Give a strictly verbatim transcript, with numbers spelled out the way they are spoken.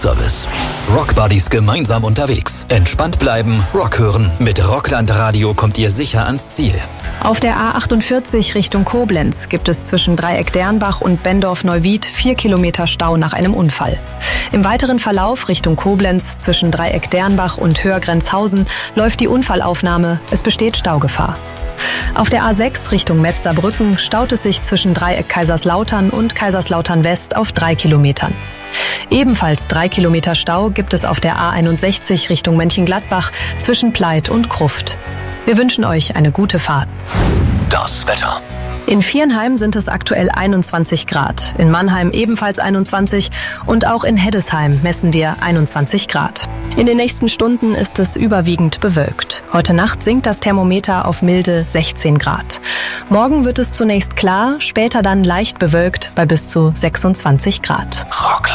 Privatservice. Rockbuddies gemeinsam unterwegs. Entspannt bleiben, Rock hören. Mit Rockland Radio kommt ihr sicher ans Ziel. Auf der A achtundvierzig Richtung Koblenz gibt es zwischen Dreieck-Dernbach und Bendorf-Neuwied vier Kilometer Stau nach einem Unfall. Im weiteren Verlauf Richtung Koblenz zwischen Dreieck-Dernbach und Höhrgrenzhausen läuft die Unfallaufnahme. Es besteht Staugefahr. Auf der A sechs Richtung Metzerbrücken staut es sich zwischen Dreieck Kaiserslautern und Kaiserslautern West auf drei Kilometern. Ebenfalls drei Kilometer Stau gibt es auf der A einundsechzig Richtung Mönchengladbach zwischen Pleit und Gruft. Wir wünschen euch eine gute Fahrt. Das Wetter. In Viernheim sind es aktuell einundzwanzig Grad, in Mannheim ebenfalls einundzwanzig und auch in Heddesheim messen wir einundzwanzig Grad. In den nächsten Stunden ist es überwiegend bewölkt. Heute Nacht sinkt das Thermometer auf milde sechzehn Grad. Morgen wird es zunächst klar, später dann leicht bewölkt bei bis zu sechsundzwanzig Grad. Rock.